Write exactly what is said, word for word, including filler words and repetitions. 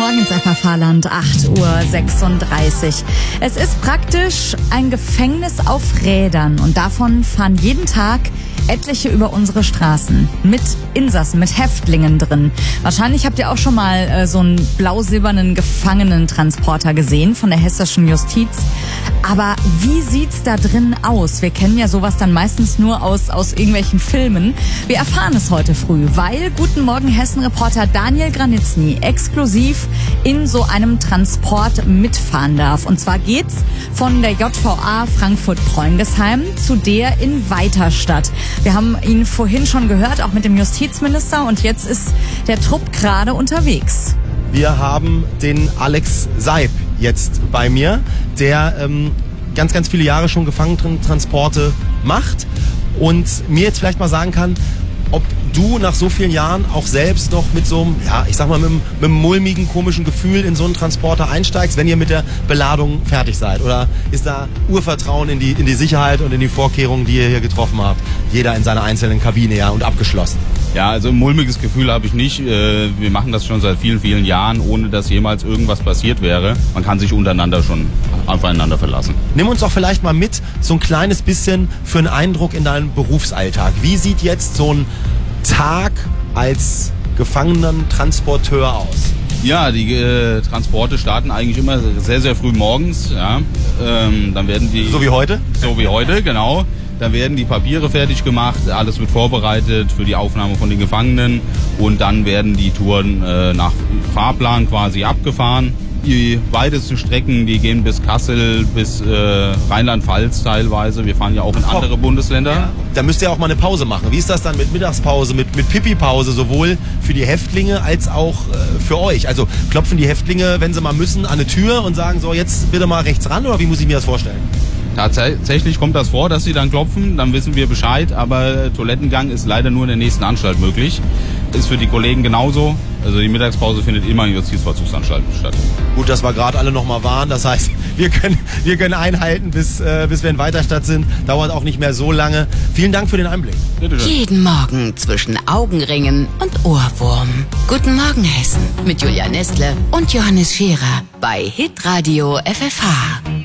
Morgen ins F F H-Land, acht Uhr sechsunddreißig. Es ist praktisch ein Gefängnis auf Rädern und davon fahren jeden Tag etliche über unsere Straßen. Mit Insassen, mit Häftlingen drin. Wahrscheinlich habt ihr auch schon mal äh, so einen blau-silbernen Gefangenentransporter gesehen von der hessischen Justiz. Aber wie sieht's da drin aus? Wir kennen ja sowas dann meistens nur aus, aus irgendwelchen Filmen. Wir erfahren es heute früh, weil Guten Morgen Hessen-Reporter Daniel Granitzny exklusiv in so einem Transport mitfahren darf. Und zwar geht's von der J V A Frankfurt-Preungesheim zu der in Weiterstadt. Wir haben ihn vorhin schon gehört, auch mit dem Justizminister, und jetzt ist der Trupp gerade unterwegs. Wir haben den Alex Seib jetzt bei mir, der ähm, ganz, ganz viele Jahre schon Gefangenentransporte macht und mir jetzt vielleicht mal sagen kann, ob du nach so vielen Jahren auch selbst noch mit so einem, ja, ich sag mal, mit einem, mit einem mulmigen, komischen Gefühl in so einen Transporter einsteigst, wenn ihr mit der Beladung fertig seid. Oder ist da Urvertrauen in die, in die Sicherheit und in die Vorkehrungen, die ihr hier getroffen habt? Jeder in seiner einzelnen Kabine, ja, und abgeschlossen. Ja, also ein mulmiges Gefühl habe ich nicht. Wir machen das schon seit vielen, vielen Jahren, ohne dass jemals irgendwas passiert wäre. Man kann sich untereinander schon aufeinander verlassen. Nimm uns doch vielleicht mal mit, so ein kleines bisschen für einen Eindruck in deinem Berufsalltag. Wie sieht jetzt so ein Tag als Gefangenentransporteur aus? Ja, die äh, Transporte starten eigentlich immer sehr, sehr früh morgens. Ja. Ähm, dann werden die so wie heute? So wie heute, genau. Dann werden die Papiere fertig gemacht, alles wird vorbereitet für die Aufnahme von den Gefangenen und dann werden die Touren äh, nach Fahrplan quasi abgefahren. Die weitesten Strecken, die gehen bis Kassel, bis äh, Rheinland-Pfalz teilweise. Wir fahren ja auch in andere Bundesländer. Ja. Da müsst ihr auch mal eine Pause machen. Wie ist das dann mit Mittagspause, mit, mit Pipi-Pause, sowohl für die Häftlinge als auch äh, für euch? Also klopfen die Häftlinge, wenn sie mal müssen, an eine Tür und sagen so, jetzt bitte mal rechts ran, oder wie muss ich mir das vorstellen? Tatsächlich kommt das vor, dass sie dann klopfen, dann wissen wir Bescheid, aber Toilettengang ist leider nur in der nächsten Anstalt möglich. Ist für die Kollegen genauso. Also die Mittagspause findet immer in Justizvollzugsanstalten statt. Gut, dass wir gerade alle noch mal waren. Das heißt, wir können, wir können einhalten, bis, äh, bis wir in Weiterstadt sind. Dauert auch nicht mehr so lange. Vielen Dank für den Einblick. Bitte schön. Jeden Morgen zwischen Augenringen und Ohrwurm. Guten Morgen Hessen mit Julia Nestle und Johannes Scherer bei Hitradio F F H.